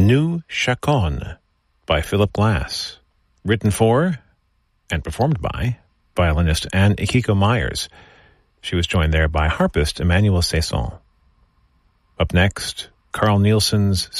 Nu Chacon by Philip Glass, written for and performed by violinist Anne Ikiko Myers. She was joined there by harpist Emmanuel Cesson. Up next, Carl Nielsen's